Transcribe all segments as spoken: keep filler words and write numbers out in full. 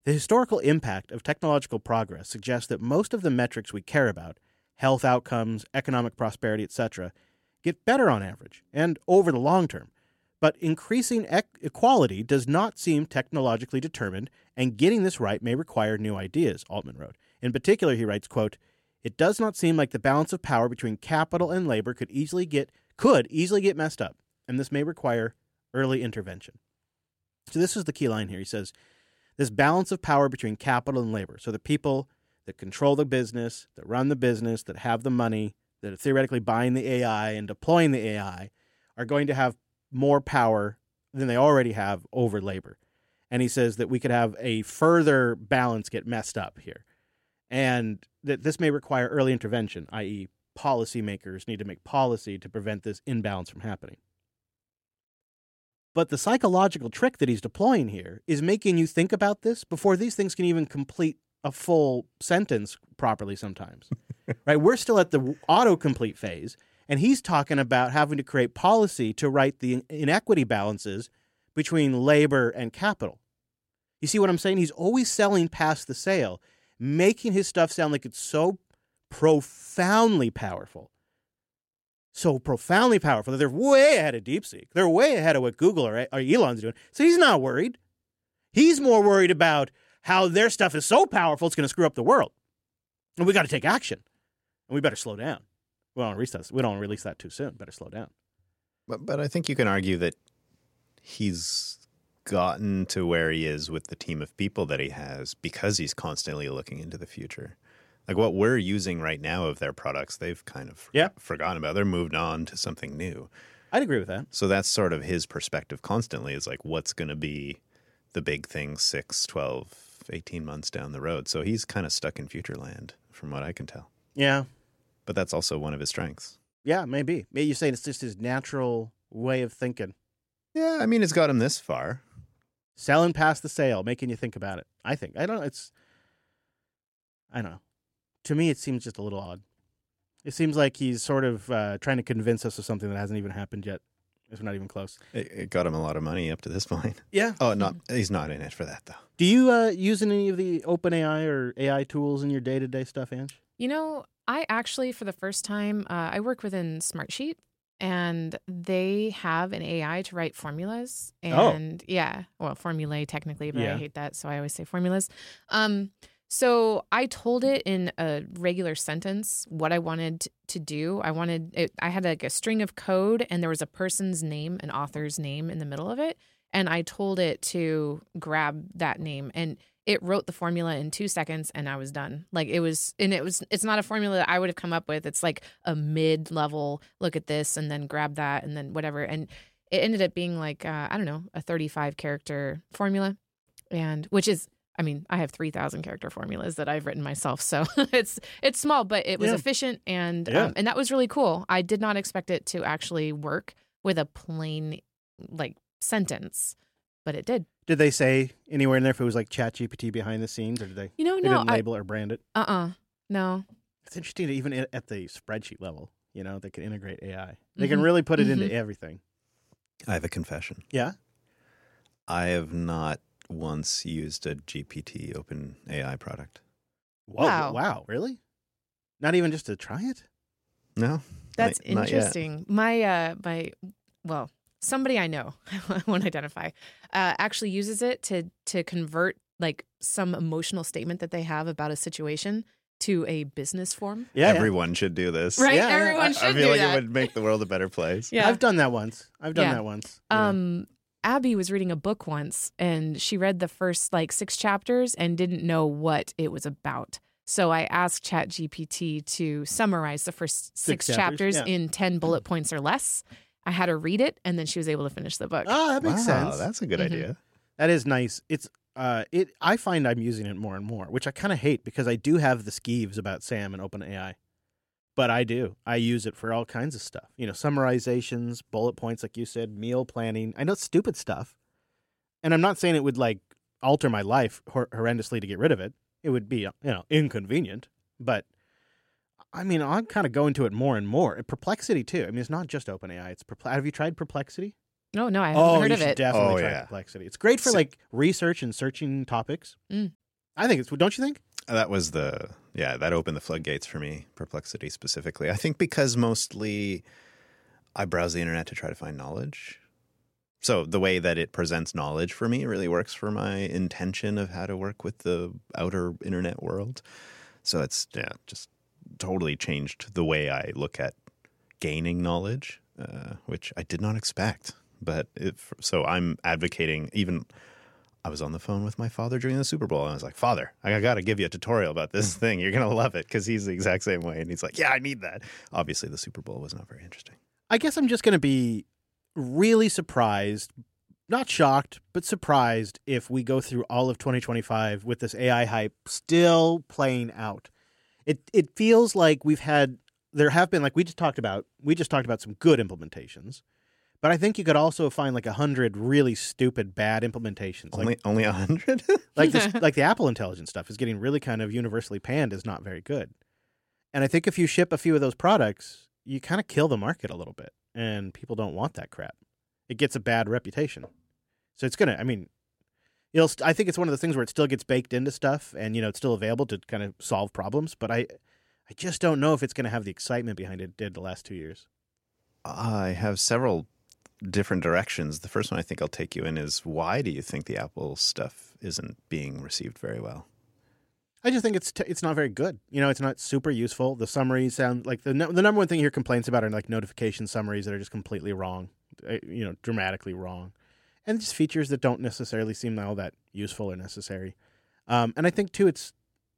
The historical impact of technological progress suggests that most of the metrics we care about, health outcomes, economic prosperity, et cetera, get better on average and over the long term. But increasing e- equality does not seem technologically determined, and getting this right may require new ideas, Altman wrote. In particular, he writes, quote, "It does not seem like the balance of power between capital and labor could easily get could easily get messed up, and this may require early intervention." So this is the key line here. He says, this balance of power between capital and labor, so the people that control the business, that run the business, that have the money, that are theoretically buying the A I and deploying the A I, are going to have more power than they already have over labor. And he says that we could have a further balance get messed up here. And that this may require early intervention, that is policymakers need to make policy to prevent this imbalance from happening. But the psychological trick that he's deploying here is making you think about this before these things can even complete a full sentence properly sometimes. Right? We're still at the autocomplete phase, and he's talking about having to create policy to right the inequity balances between labor and capital. You see what I'm saying? He's always selling past the sale, making his stuff sound like it's so profoundly powerful. So profoundly powerful that they're way ahead of DeepSeek. They're way ahead of what Google or, or Elon's doing. So he's not worried. He's more worried about how their stuff is so powerful it's going to screw up the world. And we got to take action. And we better slow down. We don't release that, we don't release that too soon. Better slow down. But, but I think you can argue that he's gotten to where he is with the team of people that he has because he's constantly looking into the future. Like what we're using right now of their products, they've kind of yeah. forgotten about. They're moved on to something new. I'd agree with that. So that's sort of his perspective constantly is like what's going to be the big thing six, twelve, eighteen months down the road. So he's kind of stuck in future land from what I can tell. Yeah. But that's also one of his strengths. Yeah, maybe. Maybe you're saying it's just his natural way of thinking. Yeah, I mean, it's got him this far. Selling past the sale, making you think about it. I think. I don't know. It's, I don't know. To me, it seems just a little odd. It seems like he's sort of uh, trying to convince us of something that hasn't even happened yet. It's not even close. It, it got him a lot of money up to this point. Yeah. Oh, not he's not in it for that, though. Do you uh, use any of the OpenAI or A I tools in your day-to-day stuff, Ange? You know, I actually, for the first time, uh, I work within Smartsheet, and they have an A I to write formulas. And oh. yeah, well, formulae technically, but yeah. I hate that, so I always say formulas. Um, so I told it in a regular sentence what I wanted to do. I wanted it, I had like a string of code, and there was a person's name, an author's name in the middle of it. And I told it to grab that name, and it wrote the formula in two seconds, and I was done. Like it was, and it was, it's not a formula that I would have come up with. It's like a mid-level look at this and then grab that and then whatever. And it ended up being like, uh, I don't know, a thirty-five character formula, and which is, I mean, I have three thousand character formulas that I've written myself. So it's, it's small, but it was yeah. efficient. And, yeah. um, and that was really cool. I did not expect it to actually work with a plain like sentence, but it did. Did they say anywhere in there if it was like ChatGPT behind the scenes, or did they? You know, they no, didn't I, label it or brand it. Uh, uh no. It's interesting that even at the spreadsheet level, you know, they can integrate A I. They Mm-hmm. can really put it mm-hmm. into everything. I have a confession. Yeah. I have not once used a G P T Open A I product. Whoa, Wow. wow, really? Not even just to try it? No, That's not- not yet. interesting. My, uh, my, well, somebody I know, I won't identify, uh, actually uses it to to convert like some emotional statement that they have about a situation to a business form. Yeah, Everyone should do this. Right? Yeah, yeah. Everyone I, should I feel do like that. it would make the world a better place. yeah. I've done that once. I've done Yeah. that once. Yeah. Um, Abby was reading a book once, and she read the first like six chapters and didn't know what it was about. So I asked ChatGPT to summarize the first six, Six chapters, chapters yeah. in ten bullet points or less. I had her read it, and then she was able to finish the book. Oh, that makes Wow, sense. that's a good Mhm. idea. That is nice. It's uh, it. I find I'm using it more and more, which I kind of hate because I do have the skeeves about Sam and OpenAI, but I do. I use it for all kinds of stuff. You know, summarizations, bullet points, like you said, meal planning. I know it's stupid stuff, and I'm not saying it would like alter my life hor- horrendously to get rid of it. It would be, you know, inconvenient, but I mean, I'm kind of going to it more and more. And Perplexity too. I mean, it's not just OpenAI. It's Perplex. Have you tried Perplexity? No, no, I haven't Oh, heard you of should it. definitely Oh, try yeah. Perplexity. It's great for So- like research and searching topics. Mm. I think it's. Don't you think? That was the, yeah, that opened the floodgates for me, Perplexity specifically. I think because mostly I browse the internet to try to find knowledge. So the way that it presents knowledge for me really works for my intention of how to work with the outer internet world. So it's, yeah, just totally changed the way I look at gaining knowledge, uh, which I did not expect. But if, so I'm advocating even... I was on the phone with my father during the Super Bowl, and I was like, Father, I got to give you a tutorial about this thing. You're going to love it, because he's the exact same way. And he's like, yeah, I need that. Obviously, the Super Bowl was not very interesting. I guess I'm just going to be really surprised, not shocked, but surprised if we go through all of twenty twenty-five with this A I hype still playing out. It it feels like we've had, there have been, like we just talked about, we just talked about some good implementations. But I think you could also find like a hundred really stupid, bad implementations. Only Like, only a hundred? like this, like the Apple Intelligence stuff is getting really kind of universally panned as not very good. And I think if you ship a few of those products, you kind of kill the market a little bit, and people don't want that crap. It gets a bad reputation. So it's gonna. I mean, it'll. I think it's one of the things where it still gets baked into stuff, and you know it's still available to kind of solve problems. But I, I just don't know if it's going to have the excitement behind it did the last two years. I have several different directions. The first one I think I'll take you in is, why do you think the Apple stuff isn't being received very well? I just think it's t- it's not very good. You know, it's not super useful. The summaries sound like the no- the number one thing you hear complaints about are like notification summaries that are just completely wrong, uh, you know, dramatically wrong, and just features that don't necessarily seem all that useful or necessary. Um, and I think too, it's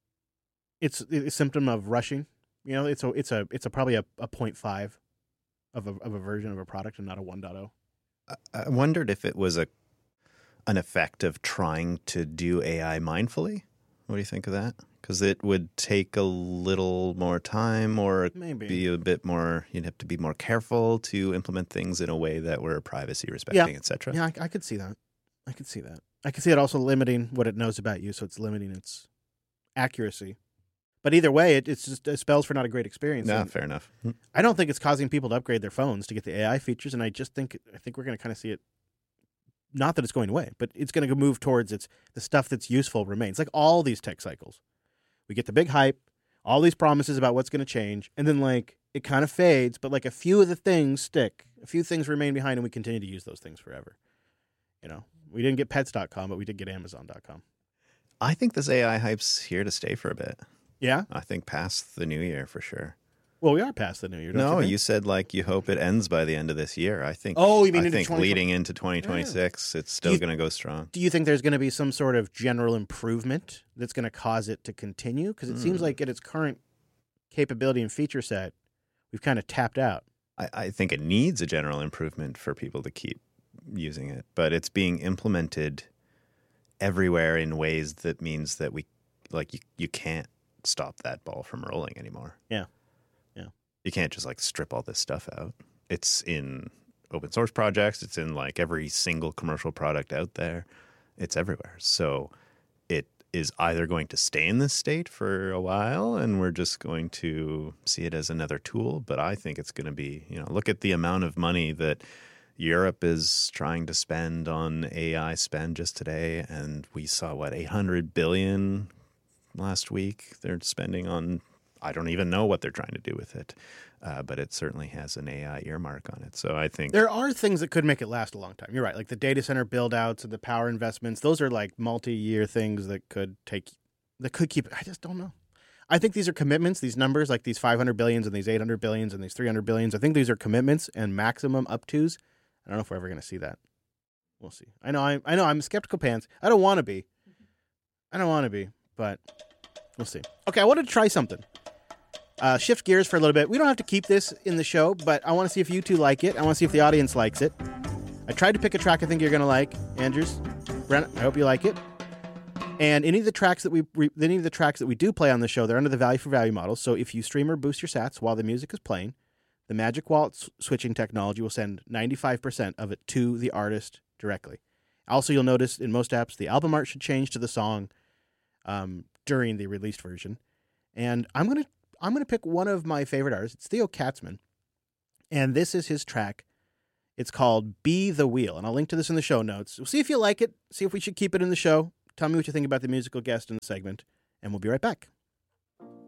it's a symptom of rushing. You know, it's a it's a it's a probably a, a point five of a of a version of a product and not a one point oh. I I wondered if it was a an effect of trying to do A I mindfully. What do you think of that? Because it would take a little more time, or Maybe. be a bit more, you'd have to be more careful to implement things in a way that were privacy respecting, et cetera. Yeah, I, I could see that. I could see that. I could see it also limiting what it knows about you, so it's limiting its accuracy. But either way, it it's just, it spells for not a great experience. No, And fair enough. I don't think it's causing people to upgrade their phones to get the A I features, and I just think I think we're going to kind of see it. Not that it's going away, but it's going to move towards its the stuff that's useful remains. Like all these tech cycles, we get the big hype, all these promises about what's going to change, and then like it kind of fades, but like a few of the things stick, a few things remain behind, and we continue to use those things forever. You know, we didn't get pets dot com, but we did get amazon dot com. I think this A I hype's here to stay for a bit. Yeah. I think past the new year for sure. Well, we are past the new year. Don't No, you, think? you said like you hope it ends by the end of this year. I think. Oh, you mean I into think twenty twenty leading into twenty twenty-six, it's still you- going to go strong. Do you think there's going to be some sort of general improvement that's going to cause it to continue? Because it seems Hmm. like at its current capability and feature set, we've kind of tapped out. I, I think it needs a general improvement for people to keep using it, but it's being implemented everywhere in ways that means that we, like, you, you can't stop that ball from rolling anymore. Yeah. Yeah. You can't just like strip all this stuff out. It's in open source projects. It's in like every single commercial product out there. It's everywhere. So it is either going to stay in this state for a while and we're just going to see it as another tool. But I think it's going to be, you know, look at the amount of money that Europe is trying to spend on A I spend just today. And we saw what, eight hundred billion last week they're spending on, I don't even know what they're trying to do with it. Uh, but it certainly has an A I earmark on it. So I think There are things that could make it last a long time. You're right. Like the data center build outs and the power investments, those are like multi-year things that could take, that could keep, I just don't know. I think these are commitments, these numbers, like these five hundred billions and these eight hundred billions and these three hundred billions. I think these are commitments and maximum up tos. I don't know if we're ever going to see that. We'll see. I know I'm, I know I'm skeptical pants. I don't want to be. I don't want to be, but we'll see. Okay, I wanted to try something. Uh, shift gears for a little bit. We don't have to keep this in the show, but I want to see if you two like it. I want to see if the audience likes it. I tried to pick a track I think you're going to like, Andrews. Brent, I hope you like it. And any of the tracks that we re- any of the tracks that we do play on the show, they're under the value for value model. So if you stream or boost your sats while the music is playing, the Magic Wallet s- switching technology will send ninety-five percent of it to the artist directly. Also, you'll notice in most apps the album art should change to the song um, during the released version. And I'm gonna I'm gonna pick one of my favorite artists. It's Theo Katzman, and this is his track. It's called Be the Wheel, and I'll link to this in the show notes. We'll see if you like it, see if we should keep it in the show. Tell me what you think about the musical guest in the segment, and we'll be right back.